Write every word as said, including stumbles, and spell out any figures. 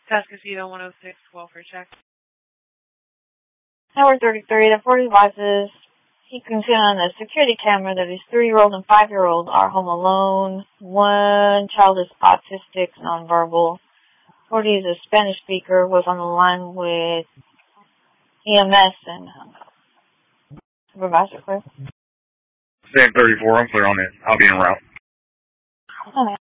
Cascasito one oh six, welfare check. Tower thirty-three, the four devices. He can see on the security camera that his three-year-old and five-year-old are home alone. One child is autistic, nonverbal. forty is a Spanish speaker, was on the line with E M S and hung up. Supervisor, clear. Same thirty-four, I'm clear on it. I'll be en route. Okay.